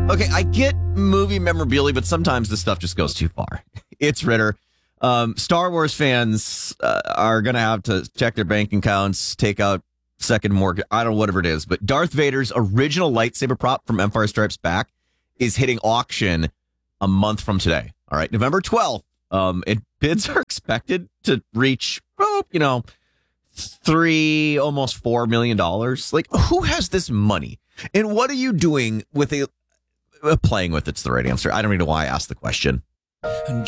Okay, I get movie memorabilia, but sometimes this stuff just goes too far. It's Ritter. Star Wars fans are going to have to check their bank accounts, take out second mortgage, I don't know, whatever it is. But Darth Vader's original lightsaber prop from Empire Strikes Back is hitting auction a month from today. All right, November 12th. And bids are expected to reach, almost $4 million. Like, who has this money? And what are you doing with playing with it's the right answer. I don't even know why I asked the question.